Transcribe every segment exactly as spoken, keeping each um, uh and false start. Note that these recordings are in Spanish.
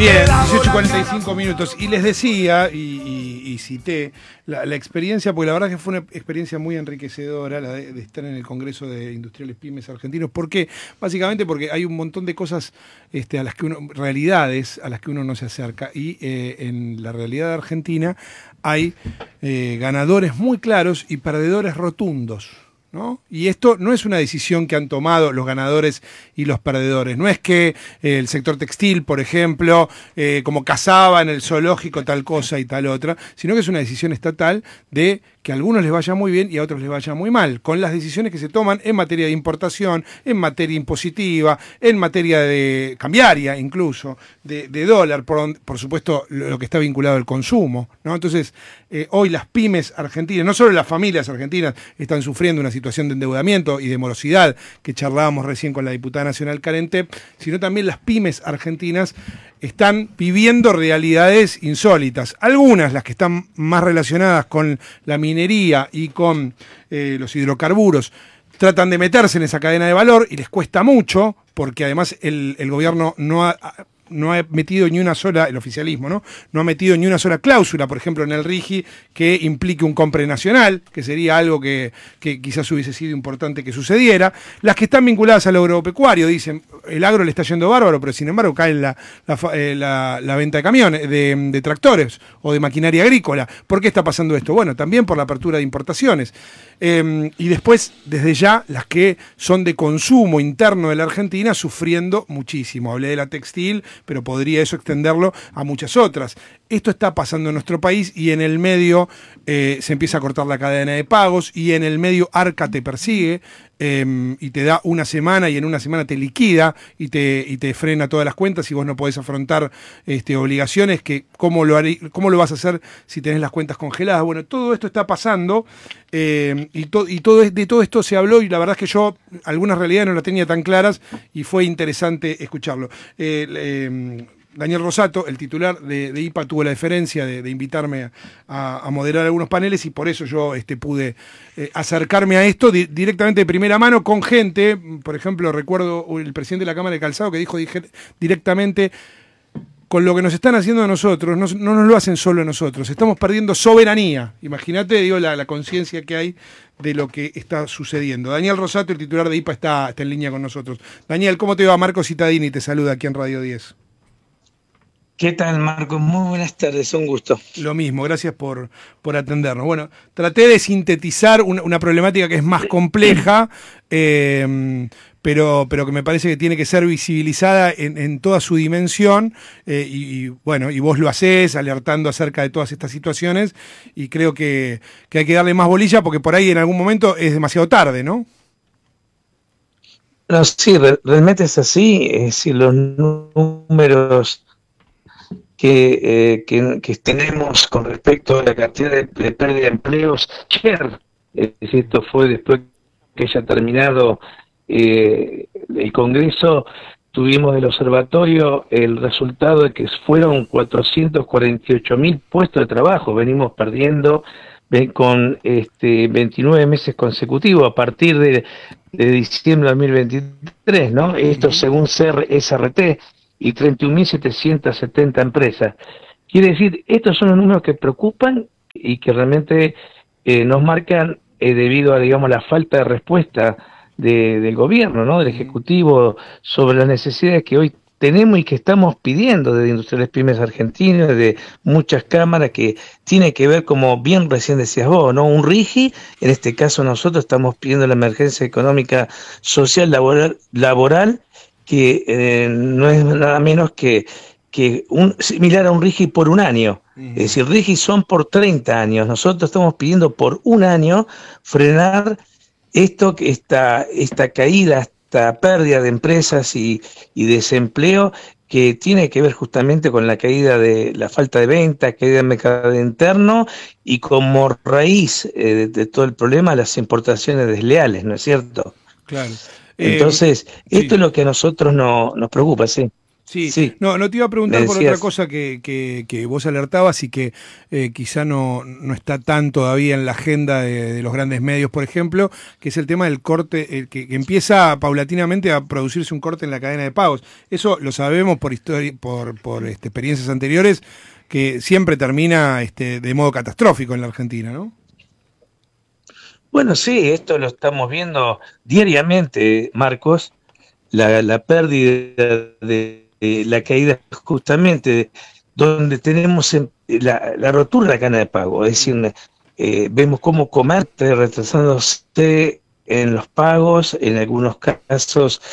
Bien, dieciocho y cuarenta y cinco minutos. Y les decía, y, y, y cité la, la experiencia, porque la verdad que fue una experiencia muy enriquecedora la de, de estar en el Congreso de Industriales Pymes Argentinos. ¿Por qué? Básicamente porque hay un montón de cosas este, a las que uno, realidades a las que uno no se acerca. Y eh, en la realidad de Argentina hay eh, ganadores muy claros y perdedores rotundos, ¿no? Y esto no es una decisión que han tomado los ganadores y los perdedores. No es que eh, el sector textil, por ejemplo, eh, como cazaba en el zoológico tal cosa y tal otra, sino que es una decisión estatal de que a algunos les vaya muy bien y a otros les vaya muy mal, con las decisiones que se toman en materia de importación, en materia impositiva, en materia de cambiaria incluso, de, de dólar, por, por supuesto lo que está vinculado al consumo, ¿no? Entonces, eh, hoy las pymes argentinas, no solo las familias argentinas, están sufriendo una situación de endeudamiento y de morosidad que charlábamos recién con la diputada nacional Karen Tepp, sino también las pymes argentinas están viviendo realidades insólitas. Algunas, las que están más relacionadas con la minería y con eh, los hidrocarburos, tratan de meterse en esa cadena de valor y les cuesta mucho, porque además el, el gobierno no ha... no ha metido ni una sola, el oficialismo, ¿no? No ha metido ni una sola cláusula, por ejemplo, en el RIGI, que implique un compre nacional, que sería algo que, que quizás hubiese sido importante que sucediera. Las que están vinculadas al agropecuario dicen, el agro le está yendo bárbaro, pero sin embargo cae la, la, eh, la, la venta de camiones, de, de tractores o de maquinaria agrícola. ¿Por qué está pasando esto? Bueno, también por la apertura de importaciones. Eh, y después, desde ya, las que son de consumo interno de la Argentina, sufriendo muchísimo. Hablé de la textil, pero podría eso extenderlo a muchas otras. Esto está pasando en nuestro país y en el medio eh, se empieza a cortar la cadena de pagos y en el medio Arca te persigue eh, y te da una semana y en una semana te liquida y te, y te frena todas las cuentas y vos no podés afrontar este, obligaciones que cómo lo, haré, cómo lo vas a hacer si tenés las cuentas congeladas. Bueno, todo esto está pasando eh, y, to, y todo, de todo esto se habló y la verdad es que yo algunas realidades no las tenía tan claras y fue interesante escucharlo. Eh, eh, Daniel Rosato, el titular de, de I P A, tuvo la deferencia de, de invitarme a, a moderar algunos paneles y por eso yo este, pude eh, acercarme a esto di, directamente de primera mano con gente. Por ejemplo, recuerdo el presidente de la Cámara de Calzado que dijo dije, directamente, con lo que nos están haciendo a nosotros, no, no nos lo hacen solo a nosotros, estamos perdiendo soberanía. Imagínate, digo, la, la conciencia que hay de lo que está sucediendo. Daniel Rosato, el titular de I P A, está, está en línea con nosotros. Daniel, ¿cómo te va? Marco Cittadini te saluda aquí en Radio diez. ¿Qué tal, Marco? Muy buenas tardes, un gusto. Lo mismo, gracias por, por atendernos. Bueno, traté de sintetizar una, una problemática que es más compleja, eh, pero, pero que me parece que tiene que ser visibilizada en, en toda su dimensión, eh, y, y bueno, y vos lo hacés alertando acerca de todas estas situaciones, y creo que, que hay que darle más bolilla porque por ahí en algún momento es demasiado tarde, ¿no? No, sí, re realmente es así, es decir, los números Que, eh, que, que tenemos con respecto a la cantidad de, de pérdida de empleos ayer, es decir, esto fue después que haya terminado eh, el Congreso, tuvimos del observatorio el resultado de que fueron cuatrocientos cuarenta y ocho mil puestos de trabajo, venimos perdiendo ven, con este veintinueve meses consecutivos a partir de, de diciembre de dos mil veintitrés, ¿no? Esto según C S R T, y treinta y un mil setecientas setenta empresas. Quiere decir, estos son los números que preocupan y que realmente eh, nos marcan eh, debido a, digamos, la falta de respuesta de, del gobierno, ¿no? Del Ejecutivo, sobre las necesidades que hoy tenemos y que estamos pidiendo desde Industriales Pymes Argentinos, de muchas cámaras, que tiene que ver, como bien recién decías vos, ¿no? Un RIGI, en este caso nosotros estamos pidiendo la emergencia económica, social, laboral, laboral que eh, no es nada menos que, que un, similar a un RIGI por un año. Uh-huh. Es decir, RIGI son por treinta años. Nosotros estamos pidiendo por un año frenar esto, esta, esta caída, esta pérdida de empresas y, y desempleo que tiene que ver justamente con la caída de la falta de venta, caída del mercado interno y como raíz eh, de, de todo el problema las importaciones desleales, ¿no es cierto? Claro. Entonces, eh, esto sí. es lo que a nosotros no, nos preocupa, sí. Sí, sí, no, no te iba a preguntar por decías. otra cosa que, que, que vos alertabas y que eh, quizá no, no está tan todavía en la agenda de, de los grandes medios, por ejemplo, que es el tema del corte, el que, que empieza paulatinamente a producirse un corte en la cadena de pagos. Eso lo sabemos por histori- por, por este, experiencias anteriores, que siempre termina este, de modo catastrófico en la Argentina, ¿no? Bueno, sí, esto lo estamos viendo diariamente, Marcos, la, la pérdida de, de la caída justamente donde tenemos en- la, la rotura de la cadena de pago, es decir, eh, vemos cómo Comercio retrasándose en los pagos, en algunos casos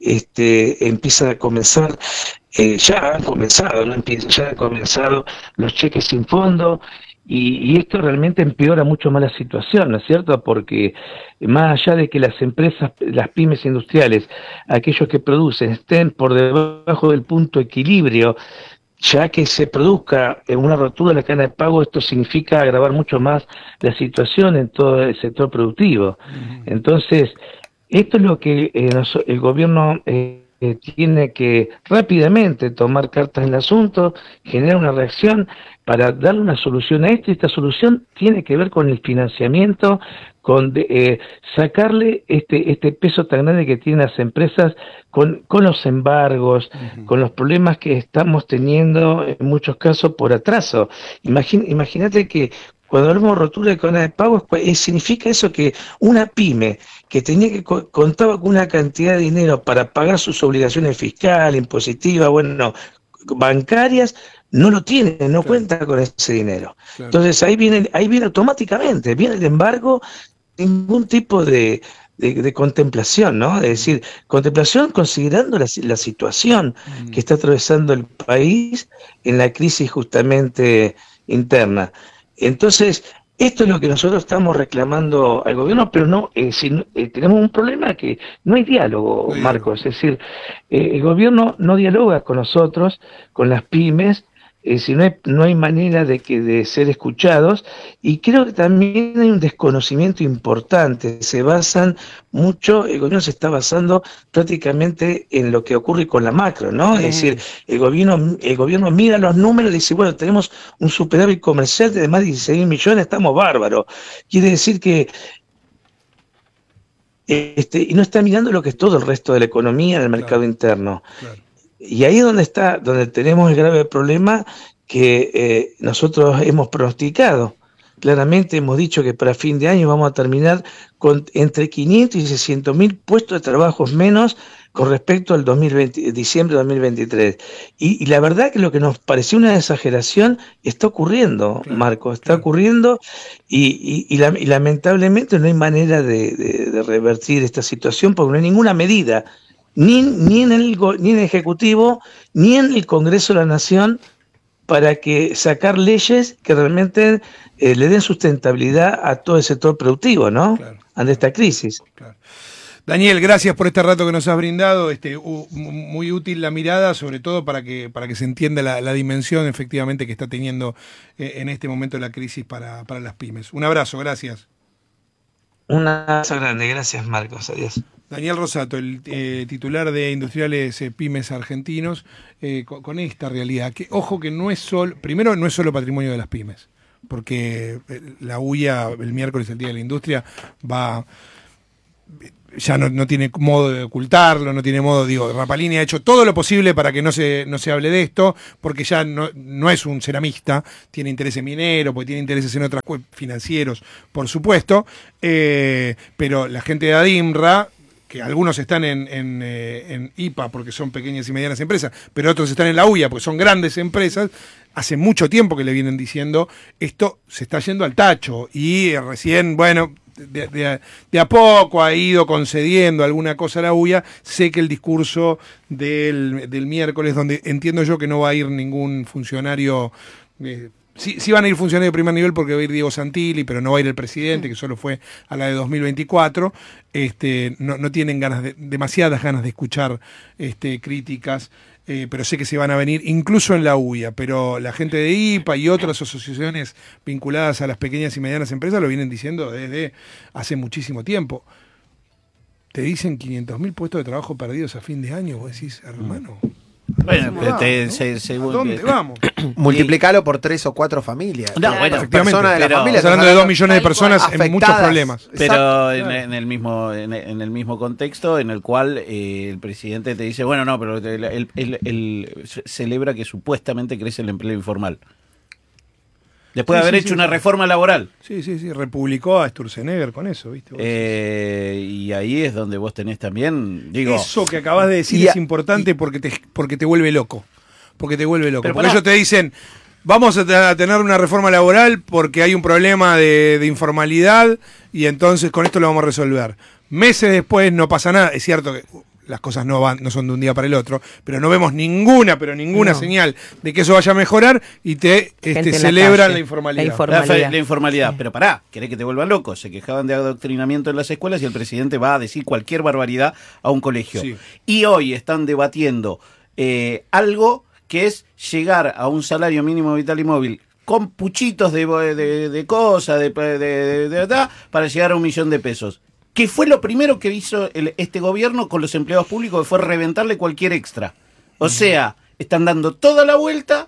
este, empieza a comenzar, eh, ya han comenzado, no empieza, ya han comenzado los cheques sin fondo, y, y esto realmente empeora mucho más la situación, ¿no es cierto? Porque más allá de que las empresas, las pymes industriales, aquellos que producen, estén por debajo del punto de equilibrio, ya que se produzca una rotura de la cadena de pago, esto significa agravar mucho más la situación en todo el sector productivo. Ujú. Entonces, esto es lo que eh, nos- el gobierno eh, eh, tiene que rápidamente tomar cartas en el asunto, generar una reacción para darle una solución a esto, y esta solución tiene que ver con el financiamiento, con de, eh, sacarle este, este peso tan grande que tienen las empresas con, con los embargos, Ujú. con los problemas que estamos teniendo en muchos casos por atraso. Imagín- Imagínate que cuando hablamos de rotura de cadena de pagos, pues, eh, significa eso, que una pyme que tenía que co- contaba con una cantidad de dinero para pagar sus obligaciones fiscales, impositivas, bueno, bancarias, no lo tiene, no Claro, cuenta con ese dinero. claro. Entonces ahí viene, ahí viene automáticamente, viene el embargo, ningún tipo de, de, de contemplación, ¿no? Es Ujú. decir, contemplación considerando la, si- la situación que Ujú. está atravesando el país en la crisis justamente interna. Entonces, esto es lo que nosotros estamos reclamando al gobierno, pero no, eh, si no- eh, tenemos un problema, que no hay No diálogo, hay diálogo. Marcos. Es decir, eh, el gobierno no dialoga con nosotros, con las pymes, eh, si no hay, no hay manera de que de ser escuchados, y creo que también hay un desconocimiento importante. Se basan mucho, el gobierno se está basando prácticamente en lo que ocurre con la macro, ¿no? Es decir, Ujú. el gobierno, el gobierno mira los números y dice, bueno, tenemos un superávit comercial de más de dieciséis mil millones, estamos bárbaros. Quiere decir que este, y no está mirando lo que es todo el resto de la economía del Claro, mercado interno. claro. Y ahí es donde está, donde tenemos el grave problema que eh, nosotros hemos pronosticado. Claramente hemos dicho que para fin de año vamos a terminar con entre quinientos y seiscientos mil puestos de trabajo menos con respecto al dos mil veinte, diciembre de dos mil veintitrés. Y, y la verdad que lo que nos pareció una exageración está ocurriendo, Claro, Marco, está claro. ocurriendo, y, y, y, la, y lamentablemente no hay manera de, de, de revertir esta situación porque no hay ninguna medida, ni, ni, en el, ni en el Ejecutivo, ni en el Congreso de la Nación, para que sacar leyes que realmente eh, le den sustentabilidad a todo el sector productivo, ¿no? Claro, Ante claro, esta crisis. claro. Daniel, gracias por este rato que nos has brindado. Este, u- muy útil la mirada, sobre todo para que, para que se entienda la, la dimensión efectivamente que está teniendo eh, en este momento la crisis para, para las pymes. Un abrazo, gracias. Un abrazo grande, gracias Marcos, adiós. Daniel Rosato, el eh, titular de Industriales eh, Pymes Argentinos, eh, con, con esta realidad. Que, ojo que no es solo, primero no es solo patrimonio de las pymes, porque eh, la U I A el miércoles, el Día de la Industria, va... ya no, no tiene modo de ocultarlo, no tiene modo, digo, Rapalini ha hecho todo lo posible para que no se, no se hable de esto, porque ya no, no es un ceramista, tiene intereses mineros, porque tiene intereses en otras financieros, por supuesto, eh, pero la gente de ADIMRA, que algunos están en, en, eh, en I P A porque son pequeñas y medianas empresas, pero otros están en la U I A porque son grandes empresas, hace mucho tiempo que le vienen diciendo, esto se está yendo al tacho, y eh, recién, bueno... De, de, de a poco ha ido concediendo alguna cosa a la U I A. Sé que el discurso del, del miércoles, donde entiendo yo que no va a ir ningún funcionario, eh, sí, sí van a ir funcionarios de primer nivel porque va a ir Diego Santilli, pero no va a ir el presidente, que solo fue a la de dos mil veinticuatro, este, no, no tienen ganas de, demasiadas ganas de escuchar este, críticas. Eh, pero sé que se van a venir incluso en la U I A, pero la gente de I P A y otras asociaciones vinculadas a las pequeñas y medianas empresas lo vienen diciendo desde hace muchísimo tiempo. Te dicen quinientos mil puestos de trabajo perdidos a fin de año, vos decís, hermano, Bueno, Vamos, te, ¿no? se, se, ¿A dónde vamos? Multiplicalo por tres o cuatro familias. No, bueno, efectivamente, personas de la pero- familia. Estamos hablando de dos millones de personas en afectadas. muchos problemas. Pero Exacto, en, claro. en el mismo en, en el mismo contexto en el cual eh, el presidente te dice, bueno, no, pero el, el- el- el- celebra que supuestamente crece el empleo informal. Después de Sí, haber sí, hecho sí. una reforma laboral. Sí, sí, sí, republicó a Sturzenegger con eso, ¿viste? Vos Eh, y ahí es donde vos tenés también, digo, Eso que acabas de decir y a- es importante porque te, porque te vuelve loco. Porque te vuelve loco. Pero Porque pará. ellos te dicen, vamos a te- a tener una reforma laboral porque hay un problema de, de informalidad y entonces con esto lo vamos a resolver. Meses después no pasa nada. Es cierto que uh, las cosas no van, no son de un día para el otro, pero no vemos ninguna, pero ninguna No. señal de que eso vaya a mejorar y te Gente este, en la celebran calle. la informalidad. La inform- la, fe- Informalidad. la informalidad. Sí. Pero pará, querés que te vuelvan loco. Se quejaban de adoctrinamiento en las escuelas y el presidente va a decir cualquier barbaridad a un colegio. Sí. Y hoy están debatiendo eh, algo que es llegar a un salario mínimo vital y móvil con puchitos de, de, de cosas, de, de, de- de- de- para llegar a un millón de pesos. Que fue lo primero que hizo el- este gobierno con los empleados públicos, que fue reventarle cualquier extra. O sea, están dando toda la vuelta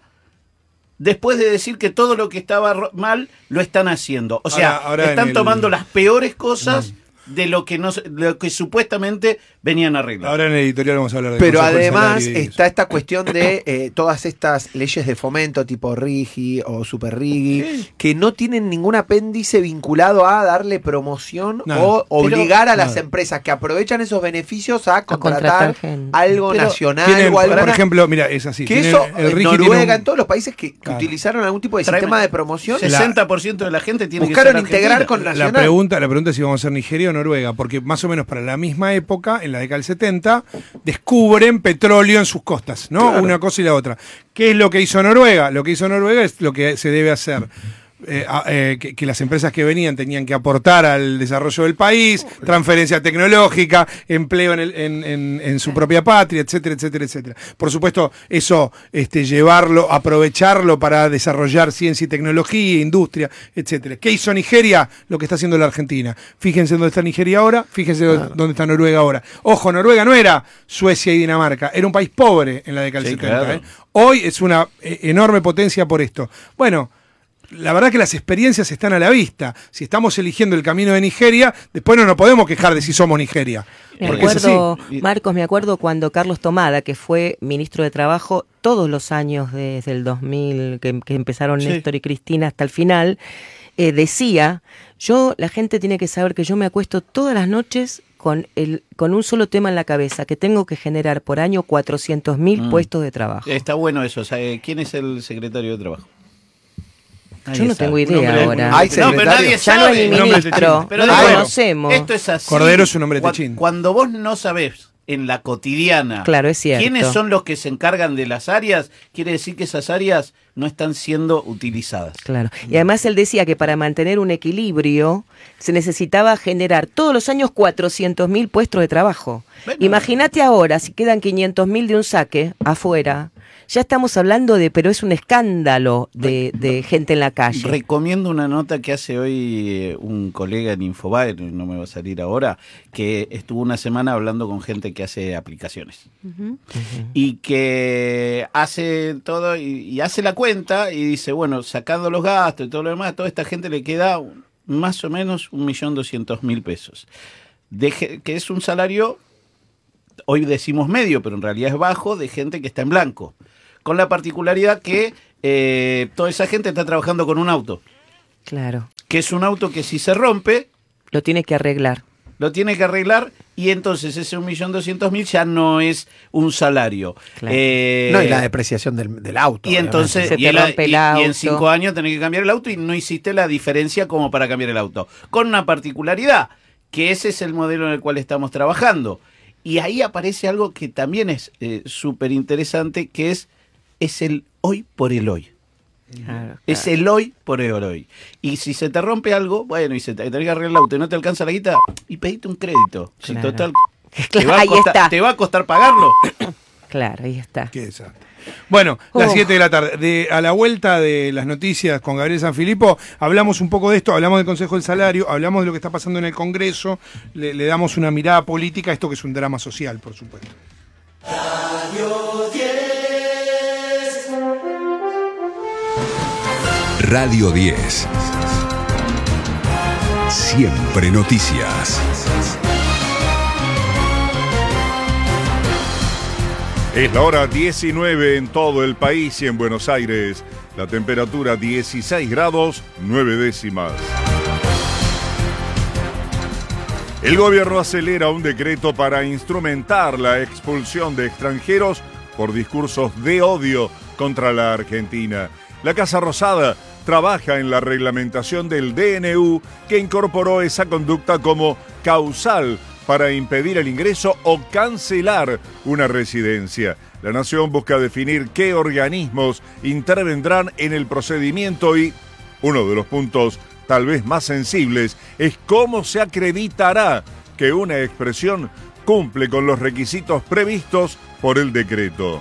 después de decir que todo lo que estaba ro- mal lo están haciendo. O sea, Ahora- ahora en están el- tomando las peores cosas de lo que no se- de lo que supuestamente venían a arreglar. Ahora en el editorial vamos a hablar de Pero Consejo del además Salario y de está esta cuestión de eh, todas estas leyes de fomento tipo RIGI o Super RIGI Sí. que no tienen ningún apéndice vinculado a darle promoción Nada. o obligar a las nada. empresas que aprovechan esos beneficios a contratar, contratar gente. algo Pero nacional Tienen, o algo por ejemplo, mira, es así. que tienen- eso el en RIGI Noruega, tiene un- en todos los países que, que Claro. utilizaron algún tipo de Tráeme- sistema de promoción, sesenta por ciento de la gente tiene buscaron que ser integrar argentina. con La nacional. pregunta, la pregunta es si vamos a ser Nigeria o Noruega, porque más o menos para la misma época, en la década del setenta, descubren petróleo en sus costas, ¿no? Claro. Una cosa y la otra. ¿Qué es lo que hizo Noruega? Lo que hizo Noruega es lo que se debe hacer. Eh, a- eh, que, que las empresas que venían tenían que aportar al desarrollo del país, transferencia tecnológica, empleo en, el- en- en- en su propia patria, etcétera, etcétera, etcétera. Por supuesto, eso, este, llevarlo, aprovecharlo para desarrollar ciencia y tecnología, industria, etcétera. ¿Qué hizo Nigeria? Lo que está haciendo la Argentina. Fíjense dónde está Nigeria ahora, fíjense dónde está Noruega ahora. Ojo, Noruega no era Suecia y Dinamarca, era un país pobre en la década del Sí, setenta. claro. ¿eh? Hoy es una eh, enorme potencia por esto. Bueno, la verdad que las experiencias están a la vista. Si estamos eligiendo el camino de Nigeria, después no nos podemos quejar de si somos Nigeria. Me Porque es acuerdo, así. Marcos, me acuerdo cuando Carlos Tomada, que fue ministro de Trabajo todos los años desde el dos mil, que, que empezaron Sí. Néstor y Cristina hasta el final, eh, decía, yo, la gente tiene que saber que yo me acuesto todas las noches con, el, con un solo tema en la cabeza, que tengo que generar por año cuatrocientos mil Mm. puestos de trabajo. Está bueno eso. O sea, ¿quién es el secretario de Trabajo? Yo no tengo idea Un hombre- ahora. un- Hay no, pero secretario. nadie Ya sabe. no hay Un hombre ministro, techín. Pero no no, lo bueno, conocemos. Esto es así. Cordero es un hombre Cuan- techín. Cuando vos no sabés en la cotidiana Claro, es cierto. quiénes son los que se encargan de las áreas, quiere decir que esas áreas no están siendo utilizadas. Claro. Y además él decía que para mantener un equilibrio se necesitaba generar todos los años cuatrocientos mil puestos de trabajo. Bueno. Imagínate ahora, si quedan quinientos mil de un saque afuera, ya estamos hablando de, pero es un escándalo de, de gente en la calle. Recomiendo una nota que hace hoy eh, un colega en Infobae, no me va a salir ahora, que estuvo una semana hablando con gente que hace aplicaciones. Ujú. Y que hace todo y, y hace la cuenta y dice, bueno, sacando los gastos y todo lo demás, a toda esta gente le queda un- más o menos un millón doscientos mil pesos. Deje, que es un salario, hoy decimos medio, pero en realidad es bajo, de gente que está en blanco. Con la particularidad que eh, toda esa gente está trabajando con un auto, Claro. que es un auto que si se rompe, Lo tiene que arreglar. lo tiene que arreglar y entonces ese un millón doscientos mil ya no es un salario. Claro. Eh, No, y la depreciación del, del auto. Y entonces, Se te y, el- rompe el y- y en auto. cinco años tenés que cambiar el auto y no hiciste la diferencia como para cambiar el auto. Con una particularidad, que ese es el modelo en el cual estamos trabajando. Y ahí aparece algo que también es eh, súper interesante, que es, es el hoy por el hoy. Claro, Es claro. el hoy por el hoy. Y si se te rompe algo, bueno, y se te tenés que arreglar el auto y no te alcanza la guita, y pedite un crédito. Si Claro. total, te Claro, va, a ahí costar, está. te va a costar pagarlo. Claro, ahí está. Qué desastre. Bueno, las Oh. siete de la tarde. De, a la vuelta de las noticias con Gabriel Sanfilippo, hablamos un poco de esto, hablamos del Consejo del Salario, hablamos de lo que está pasando en el Congreso, le, le damos una mirada política a esto que es un drama social, por supuesto. Radio diez. Radio diez. Siempre noticias. Es la hora diecinueve en todo el país y en Buenos Aires. La temperatura dieciséis grados, nueve décimas. El gobierno acelera un decreto para instrumentar la expulsión de extranjeros por discursos de odio contra la Argentina. La Casa Rosada trabaja en la reglamentación del D N U que incorporó esa conducta como causal para impedir el ingreso o cancelar una residencia. La Nación busca definir qué organismos intervendrán en el procedimiento y uno de los puntos tal vez más sensibles es cómo se acreditará que una expresión cumple con los requisitos previstos por el decreto.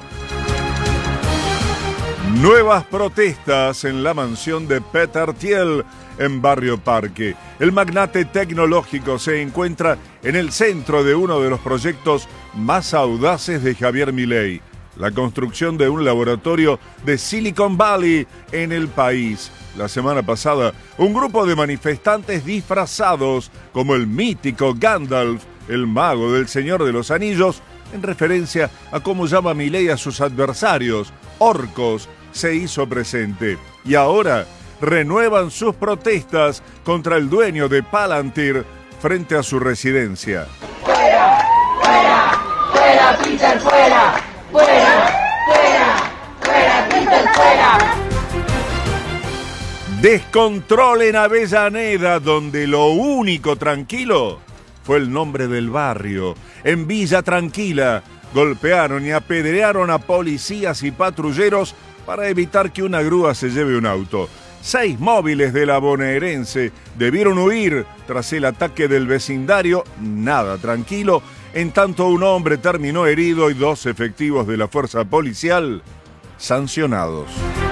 Nuevas protestas en la mansión de Peter Thiel en Barrio Parque. El magnate tecnológico se encuentra en el centro de uno de los proyectos más audaces de Javier Milei, la construcción de un laboratorio de Silicon Valley en el país. La semana pasada, un grupo de manifestantes disfrazados como el mítico Gandalf, el mago del Señor de los Anillos, en referencia a cómo llama Milei a sus adversarios, orcos, se hizo presente. Y ahora renuevan sus protestas contra el dueño de Palantir frente a su residencia. ¡Fuera! ¡Fuera! ¡Fuera, Peter! ¡Fuera! ¡Fuera! ¡Fuera! ¡Fuera, Peter! ¡Fuera! Descontrol en Avellaneda, donde lo único tranquilo fue el nombre del barrio. En Villa Tranquila golpearon y apedrearon a policías y patrulleros para evitar que una grúa se lleve un auto. Seis móviles de la bonaerense debieron huir tras el ataque del vecindario, nada tranquilo, en tanto un hombre terminó herido y dos efectivos de la fuerza policial sancionados.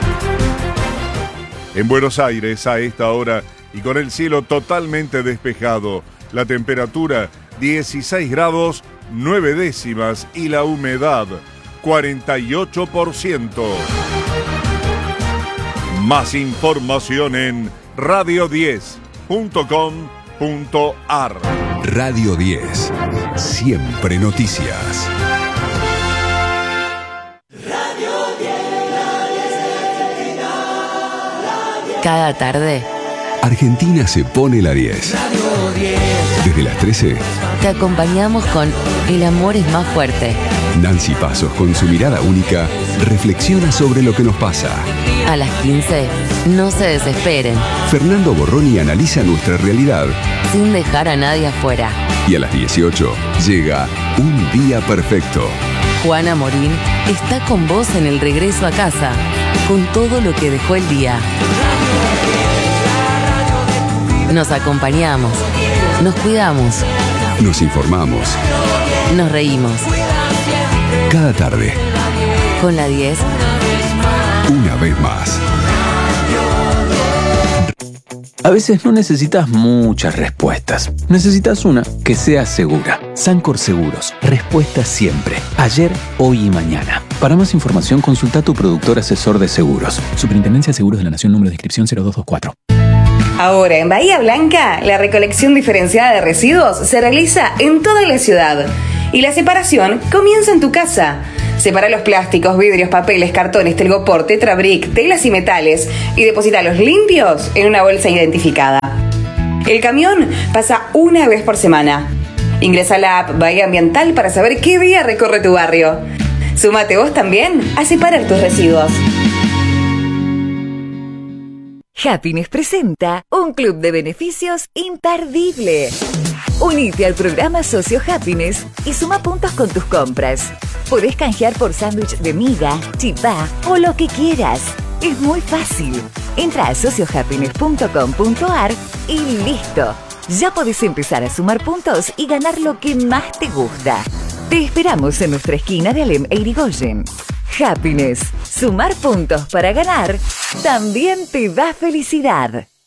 En Buenos Aires, a esta hora, y con el cielo totalmente despejado, la temperatura dieciséis grados, nueve décimas y la humedad cuarenta y ocho por ciento. Más información en radio diez punto com punto ar. Radio diez. Siempre noticias. Cada tarde, Argentina se pone la diez. Desde las trece, te acompañamos con El amor es más fuerte. Nancy Pasos, con su mirada única, reflexiona sobre lo que nos pasa. A las quince, no se desesperen, Fernando Borroni analiza nuestra realidad. sin dejar a nadie afuera. Y a las dieciocho, llega Un Día Perfecto. Juana Morín está con vos en el regreso a casa, con todo lo que dejó el día. Nos acompañamos, nos cuidamos, Nos informamos. nos reímos. Cada tarde, Con la diez, una vez más. A veces no necesitas muchas respuestas. Necesitas una que sea segura. Sancor Seguros. Respuesta siempre. Ayer, hoy y mañana. Para más información, consulta a tu productor asesor de seguros. Superintendencia de Seguros de la Nación, número de inscripción cero dos dos cuatro. Ahora, en Bahía Blanca, la recolección diferenciada de residuos se realiza en toda la ciudad. Y la separación comienza en tu casa. Separa los plásticos, vidrios, papeles, cartones, telgopor, tetrabric, telas y metales y deposítalos limpios en una bolsa identificada. El camión pasa una vez por semana. Ingresa a la app Bahía Ambiental para saber qué día recorre tu barrio. Súmate vos también a separar tus residuos. Happiness presenta un club de beneficios imperdible. Unite al programa Socio Happiness y suma puntos con tus compras. Podés canjear por sándwich de miga, chipá o lo que quieras. Es muy fácil. Entra a socio happiness punto com punto ar y listo. Ya podés empezar a sumar puntos y ganar lo que más te gusta. Te esperamos en nuestra esquina de Alem e Irigoyen. Happiness. Sumar puntos para ganar también te da felicidad.